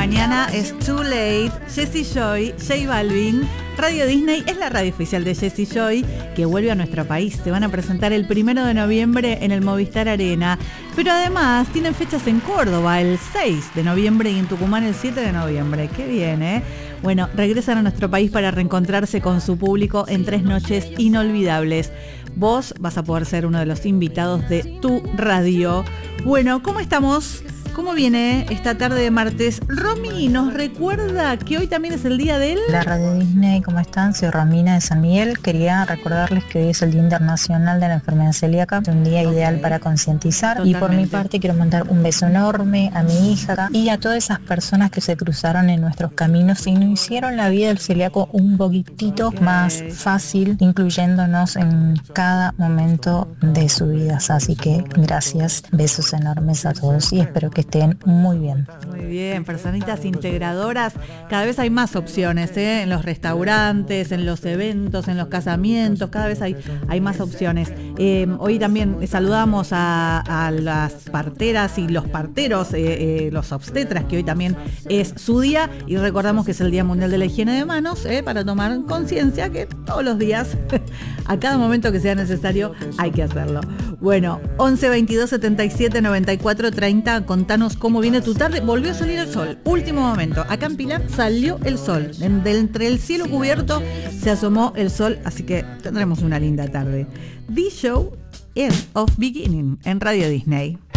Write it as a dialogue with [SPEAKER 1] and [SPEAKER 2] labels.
[SPEAKER 1] mañana es Too Late, Jessie Joy, J Balvin. Radio Disney es la radio oficial de Jessie Joy, que vuelve a nuestro país. Se van a presentar el 1 de noviembre en el Movistar Arena. Pero además tienen fechas en Córdoba el 6 de noviembre y en Tucumán el 7 de noviembre. ¡Qué bien, eh! Bueno, regresan a nuestro país para reencontrarse con su público en 3 noches inolvidables. Vos vas a poder ser uno de los invitados de tu radio. Bueno, ¿cómo estamos? ¿Cómo viene esta tarde de martes? Romy nos recuerda que hoy también es el día del...
[SPEAKER 2] La Radio Disney, ¿cómo están? Soy Romina de San Miguel. Quería recordarles que hoy es el Día Internacional de la Enfermedad Celíaca. Es un día ideal para concientizar. Y por mi parte quiero mandar un beso enorme a mi hija y a todas esas personas que se cruzaron en nuestros caminos y nos hicieron la vida del celíaco un poquitito más fácil, incluyéndonos en cada momento de sus vidas. Así que gracias, besos enormes a todos y espero que estén muy bien.
[SPEAKER 1] Muy bien, personitas integradoras. Cada vez hay más opciones, en los restaurantes, en los eventos, en los casamientos, cada vez hay más opciones. Hoy también saludamos a las parteras y los parteros, los obstetras, que hoy también es su día, y recordamos que es el Día Mundial de la Higiene de Manos, para tomar conciencia que todos los días, a cada momento que sea necesario, hay que hacerlo. Bueno, 11 22 77 94 30, contanos cómo viene tu tarde. Volvió a salir el sol, último momento. Acá en Pilar salió el sol. Entre el cielo cubierto se asomó el sol, así que tendremos una linda tarde. The Show, End of Beginning, en Radio Disney.